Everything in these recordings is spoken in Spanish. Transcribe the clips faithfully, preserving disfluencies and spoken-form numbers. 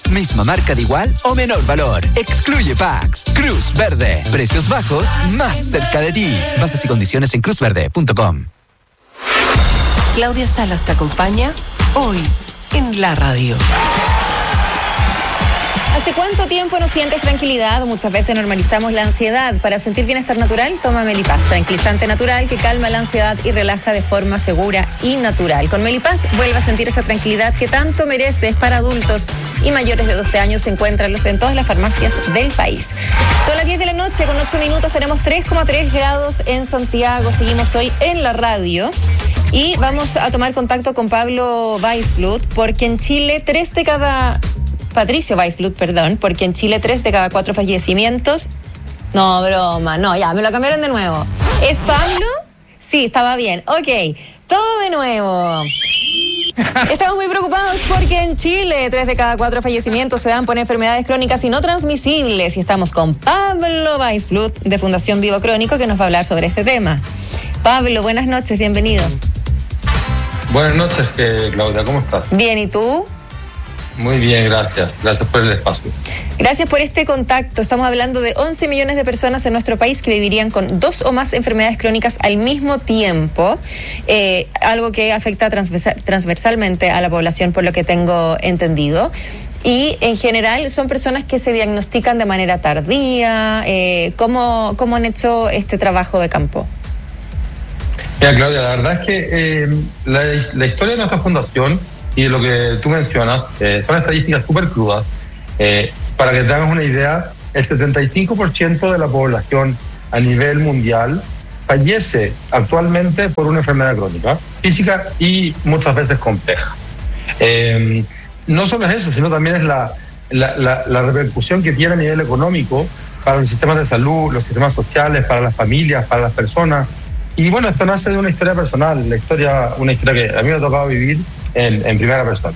Misma marca de igual o menor valor. Excluye packs. Cruz Verde. Precios bajos más cerca de ti. Bases y condiciones en cruz verde punto com. Claudia Salas te acompaña hoy en la radio. ¿Hace cuánto tiempo no sientes tranquilidad? Muchas veces normalizamos la ansiedad. Para sentir bienestar natural, toma Melipaz, tranquilizante natural que calma la ansiedad y relaja de forma segura y natural. Con Melipaz vuelve a sentir esa tranquilidad que tanto mereces. Para adultos y mayores de doce años, se encuentran en todas las farmacias del país. Son las diez de la noche, con ocho minutos, tenemos tres coma tres grados en Santiago. Seguimos hoy en la radio. Y vamos a tomar contacto con Pablo Weisblut, porque en Chile, tres de cada... Patricio Weisblut, perdón, porque en Chile tres de cada cuatro fallecimientos... No, broma, no, ya, me lo cambiaron de nuevo. ¿Es Pablo? Sí, estaba bien. Ok, todo de nuevo. Estamos muy preocupados porque en Chile tres de cada cuatro fallecimientos se dan por enfermedades crónicas y no transmisibles. Y estamos con Pablo Weisblut, de Fundación Vivo Crónico, que nos va a hablar sobre este tema. Pablo, buenas noches, bienvenido. Buenas noches, eh, Claudia, ¿cómo estás? Bien, ¿y tú? Muy bien, gracias. Gracias por el espacio. Gracias por este contacto. Estamos hablando de once millones de personas en nuestro país que vivirían con dos o más enfermedades crónicas al mismo tiempo, eh, algo que afecta transversal, transversalmente a la población, por lo que tengo entendido. Y en general son personas que se diagnostican de manera tardía. Eh, ¿cómo, ¿Cómo han hecho este trabajo de campo? Mira, Claudia, la verdad es que eh, la, la historia de nuestra fundación y lo que tú mencionas eh, son estadísticas súper crudas. Eh, para que te hagas una idea, el setenta y cinco por ciento de la población a nivel mundial fallece actualmente por una enfermedad crónica, física y muchas veces compleja. Eh, no solo es eso, sino también es la, la, la, la repercusión que tiene a nivel económico para los sistemas de salud, los sistemas sociales, para las familias, para las personas. Y bueno, esto nace de una historia personal, la historia, una historia que a mí me ha tocado vivir En, en primera persona.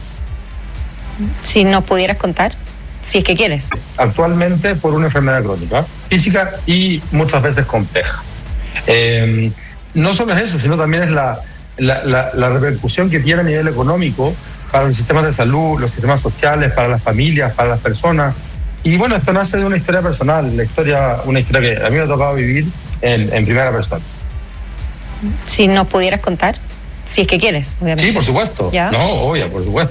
Si nos pudieras contar, si es que quieres. Actualmente por una enfermedad crónica, física y muchas veces compleja. Eh, no solo es eso, sino también es la, la, la, la repercusión que tiene a nivel económico para los sistemas de salud, los sistemas sociales, para las familias, para las personas. Y bueno, esto nace de una historia personal, la historia, una historia que a mí me ha tocado vivir en, en primera persona. Si nos pudieras contar. Si es que quieres, obviamente. Sí, por supuesto. ¿Ya? No, obvio, por supuesto.